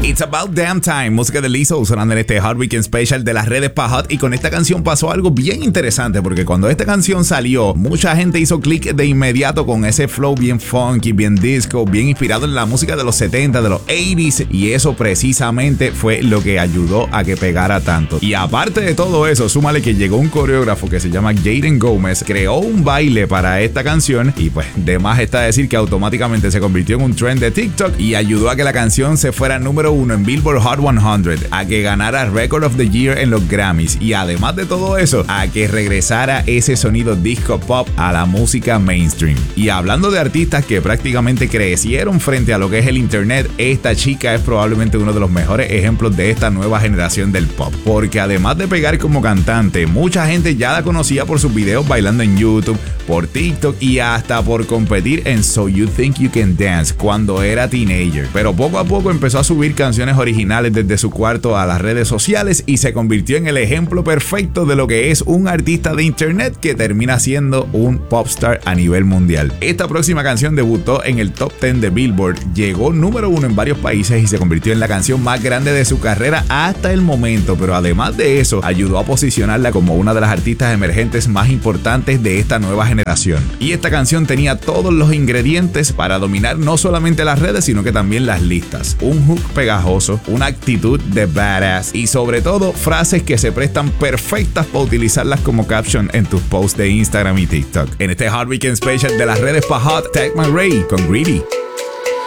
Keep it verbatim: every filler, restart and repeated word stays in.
It's About Damn Time, música de Lizzo sonando en este Hot Weekend Special de las redes pa' Hot. Y con esta canción pasó algo bien interesante, porque cuando esta canción salió, mucha gente hizo clic de inmediato con ese flow bien funky, bien disco, bien inspirado en la música de los setenta, de los ochenta, y eso precisamente fue lo que ayudó a que pegara tanto. Y aparte de todo eso, súmale que llegó un coreógrafo que se llama Jaden Gómez, creó un baile para esta canción y pues de más está decir que automáticamente se convirtió en un trend de TikTok y ayudó a que la canción se fuera número uno en Billboard Hot cien, a que ganara Record of the Year en los Grammys y además de todo eso, a que regresara ese sonido disco pop a la música mainstream. Y hablando de artistas que prácticamente crecieron frente a lo que es el internet, esta chica es probablemente uno de los mejores ejemplos de esta nueva generación del pop, porque además de pegar como cantante, mucha gente ya la conocía por sus videos bailando en YouTube, por TikTok y hasta por competir en So You Think You Can Dance cuando era teenager. Pero poco a poco empezó a subir canciones originales desde su cuarto a las redes sociales y se convirtió en el ejemplo perfecto de lo que es un artista de internet que termina siendo un popstar a nivel mundial. Esta próxima canción debutó en el top diez de Billboard, llegó número uno en varios países y se convirtió en la canción más grande de su carrera hasta el momento, pero además de eso ayudó a posicionarla como una de las artistas emergentes más importantes de esta nueva generación. Y esta canción tenía todos los ingredientes para dominar no solamente las redes sino que también las listas. Un hook pegajoso, una actitud de badass y sobre todo frases que se prestan perfectas para utilizarlas como caption en tus posts de Instagram y TikTok. En este Hot Weekend Special de las redes pa' Hot, Tech Man Ray con Greedy.